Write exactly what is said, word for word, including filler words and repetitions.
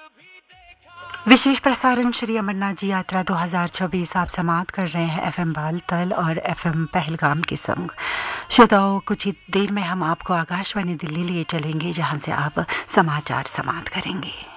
विशेष प्रसारण श्री अमरनाथ जी यात्रा दो हज़ार चौबीस आप समाप्त कर रहे हैं एफएम बालतल और एफएम पहलगाम के संग। श्रोताओं, कुछ ही देर में हम आपको आकाशवाणी दिल्ली लिए चलेंगे, जहां से आप समाचार समाप्त करेंगे।